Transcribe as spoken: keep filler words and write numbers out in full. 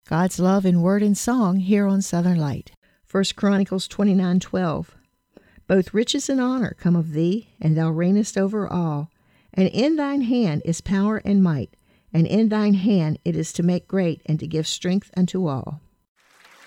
God's love in word and song here on Southern Light. First Chronicles twenty-nine twelve. Both riches and honor come of thee, and thou reignest over all. And in thine hand is power and might, and in thine hand it is to make great and to give strength unto all.